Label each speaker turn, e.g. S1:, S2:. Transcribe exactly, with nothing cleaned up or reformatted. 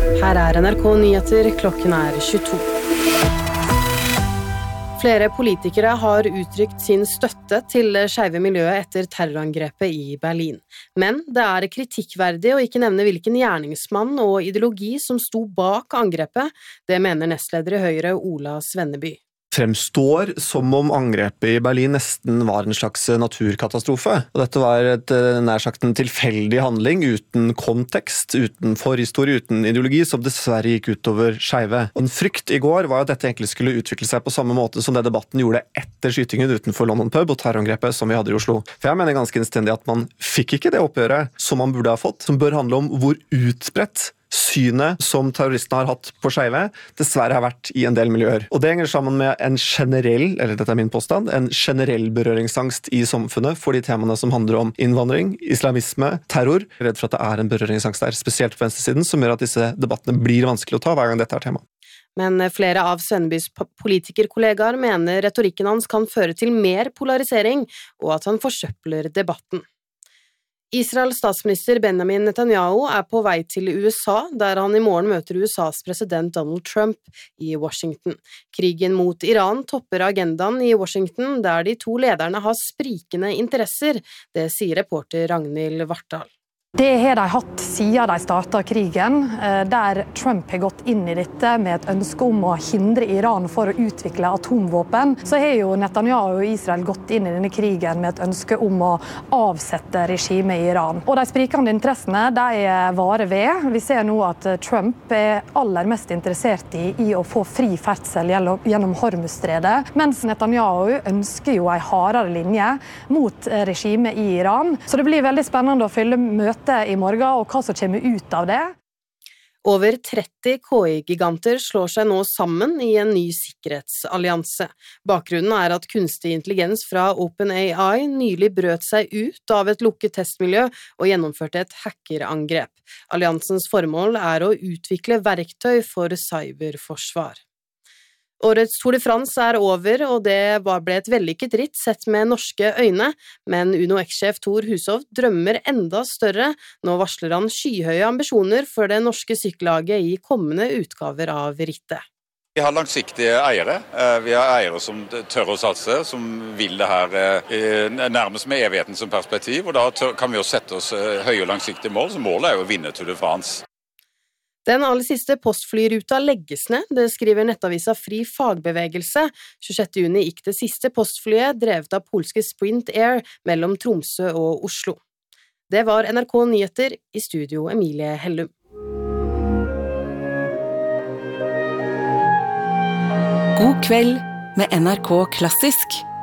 S1: Her er N R K Nyheter, klokken er tjueto. Flere politikere har uttrykt sin støtte til skeive miljøet etter terrorangrepet i Berlin. Men det er kritikkverdig å ikke nevne hvilken gjerningsmann og ideologi som sto bak angrepet. Det mener nestleder i Høyre Ola Svenneby.
S2: Fremstår som om angrepet i Berlin nesten var en slags naturkatastrofe. Og dette var et, nær sagt en tilfeldig handling uten kontekst, uten forhistorie, uten ideologi, som dessverre gikk utover skeive. En frykt i går var at dette egentlig skulle utvikle seg på samme måte som det debatten gjorde etter skytingen utenfor London Pub og terrorangrepet som vi hadde i Oslo. For jeg mener ganske innstendig at man fikk ikke det oppgjøret som man burde ha fått, som bør handle om hvor utbredt synet som terroristene har hatt på skeive dessverre har vært i en del miljøer. Og det henger sammen med en generell, eller dette er min påstand, en generell berøringsangst i samfunnet for de temaene som handler om innvandring, islamisme, terror. Jeg er redd for at det er en berøringsangst der, spesielt på venstresiden, som gjør at disse debattene blir vanskelig å ta hver gang dette er tema.
S1: Men flere av Svennebys politikerkollegaer mener retorikken hans kan føre til mer polarisering, og at han forsøpler debatten. Israels statsminister Benjamin Netanyahu er på vei til U S A, der han i morgen møter U S A's president Donald Trump i Washington. Krigen mot Iran topper agendaen i Washington, der de to lederne har sprikende interesser, det sier reporter Ragnhild Vartdal.
S3: Det har de hatt siden de startet krigen, der Trump har gått inn i dette med et ønske om å hindre Iran for å utvikle atomvåpen. Så har jo Netanyahu og Israel gått inn i denne krigen med et ønske om å avsette regimet i Iran. Og de sprikende interessene, de varer ved. Vi ser nå at Trump er aller mest interessert i, i å få fri ferdsel gjennom Hormuzstredet, mens Netanyahu ønsker jo en hardere linje mot regimet i Iran. Så det blir veldig spennende å følge møtet i morgen, og hva som kommer ut av det.
S1: Over tretti K I-giganter slår seg nå sammen i en ny sikkerhetsallianse. Bakgrunnen er at kunstig intelligens fra OpenAI nylig brøt seg ut av et lukket testmiljø og gjennomførte et hackerangrep. Alliansens formål er å utvikle verktøy for cyberforsvar. Årets Tour de France er over, og det ble et vellykket ritt sett med norske øyne, men Uno X-sjef Thor Hushovd drømmer enda større. Nå varsler han skyhøye ambisjoner for det norske sykkellaget i kommende utgaver av rittet.
S4: Vi har langsiktige eiere. Vi har eiere som tør å satse, som vil det her nærmest med evigheten som perspektiv, og da kan vi jo sette oss høye og langsiktige mål, så målet er jo å vinne Tour de France.
S1: Den aller siste postflyruta legges ned, det skriver nettavisa Fri Fagbevegelse. tjuesjette juni gikk det siste postflyet, drevet av polske Sprint Air, mellom Tromsø og Oslo. Det var N R K Nyheter, i studio Emilie Hellum.
S5: God kveld med N R K Klassisk.